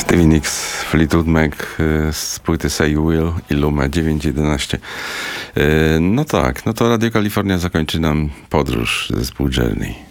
Stevie Nicks, Fleetwood Mac z płyty Say You Will i Luma 911. No tak, no to Radio Kalifornia zakończy nam podróż zespół Journey.